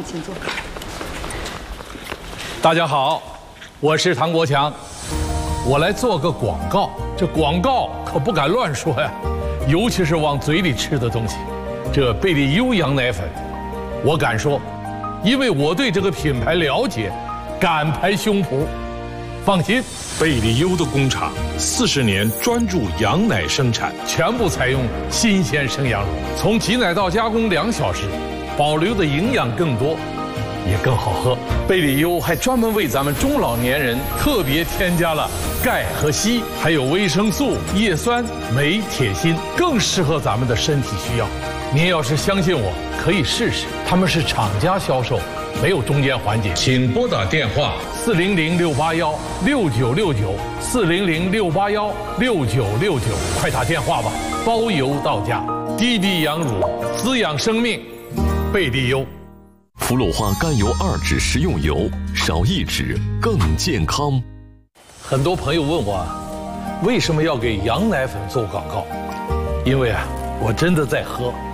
请坐。 大家好，我是唐国强，我来做个广告。这广告可不敢乱说呀，尤其是往嘴里吃的东西。这贝利优羊奶粉，我敢说，因为我对这个品牌了解，敢拍胸脯。放心， 贝利优的工厂40年专注羊奶生产， 全部采用新鲜生羊乳，从挤奶到加工2小时，保留的营养更多，也更好喝。贝利优还专门为咱们中老年人特别添加了钙和硒，还有维生素、叶酸、镁、铁、锌，更适合咱们的身体需要。您要是相信我，可以试试。他们是厂家销售，没有中间环节。 请拨打电话 400-681-6969，400-681-6969，快打电话吧，包邮到家。低低羊乳，滋养生命，贝利优。 氟氯化甘油2酯食用油，少1酯更健康。 很多朋友问我，为什么要给羊奶粉做广告？因为我真的在喝。